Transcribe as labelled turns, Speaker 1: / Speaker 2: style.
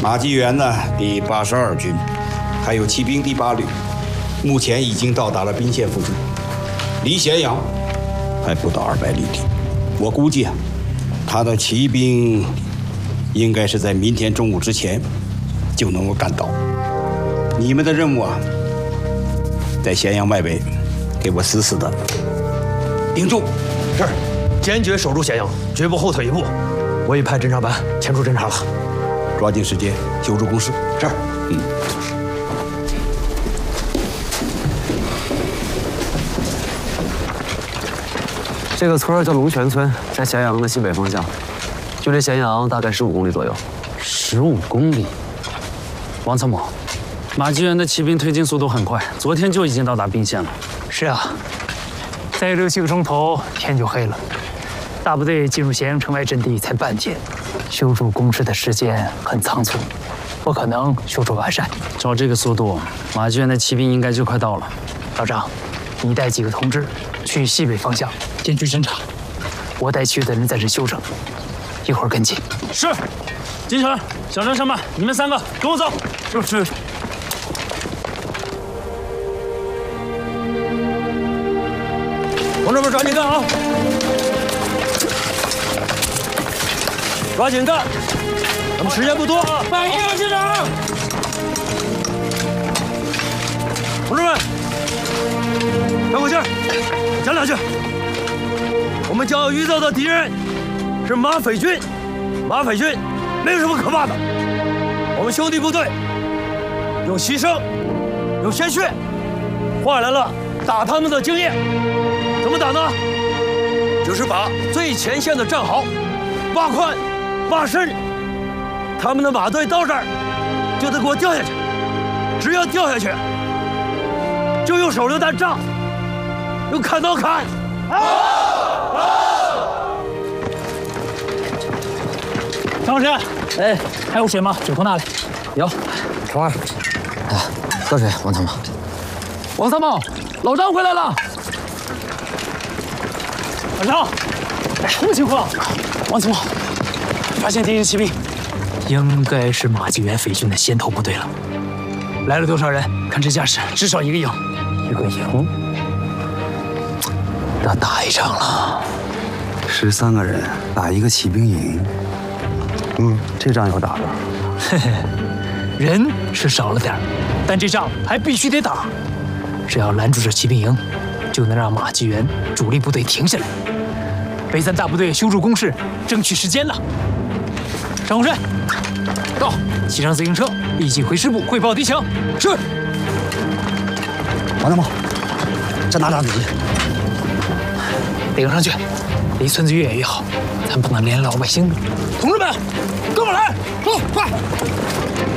Speaker 1: 马继元呢，第82军，还有骑兵第8旅，目前已经到达了宾县附近，离咸阳还不到200里地。我估计啊，他的骑兵应该是在明天中午之前就能够赶到。你们的任务啊，在咸阳外围，给我死死的盯住。
Speaker 2: 是，坚决守住咸阳，绝不后退一步。我已派侦察班前出侦察了，
Speaker 1: 抓紧时间修筑工事。
Speaker 2: 是。
Speaker 3: 这个村叫龙泉村，在咸阳的西北方向，距离咸阳大概15公里左右。
Speaker 4: 15公里。王参谋，马继元的骑兵推进速度很快，昨天就已经到达宾县了。
Speaker 5: 是啊，再这几个钟头，天就黑了。大部队进入咸阳城外阵地才半天，修筑工事的时间很仓促，不可能修筑完善。
Speaker 4: 照这个速度，马继元的骑兵应该就快到了。
Speaker 5: 老张，你带几个同志去西北方向先去侦察，我带其余的人在这休整，一会儿跟进。
Speaker 4: 是。金城、小张、上班，你们3个跟我走。是。
Speaker 2: 同志们，抓紧干啊！抓紧干，咱们时间不多啊！
Speaker 6: 慢一点，师长。
Speaker 2: 同志们，喘口气儿，讲两句。我们将要遇到的敌人是马匪军，马匪军没有什么可怕的。我们兄弟部队用牺牲、用鲜血换来了打他们的经验。怎么打呢？就是把最前线的战壕挖宽、挖深，他们的马队到这儿就得给我掉下去，只要掉下去，就用手榴弹炸，用砍刀砍。
Speaker 5: 张老师，哎，还有水吗？水库那里
Speaker 3: 有。成儿，哎，喝水，王参谋。
Speaker 5: 王参谋，老张回来了。老张，什么情况？王参谋，发现敌人骑兵，应该是马继元匪军的先头部队了。来了多少人？看这架势，至少1个营。1个营？要打一场了。
Speaker 3: 13个人打1个骑兵营，这仗要打了。
Speaker 5: 嘿嘿，人是少了点，但这仗还必须得打。只要拦住这骑兵营，就能让马继元主力部队停下来。北3大部队修筑工事，争取时间了。上洪顺，到，骑上自行车，立即回师部汇报敌情。是。
Speaker 3: 王参谋，这哪打仔细？
Speaker 5: 顶上去，离村子越远越好，咱不能连老百姓。同志们，跟我来，走，快！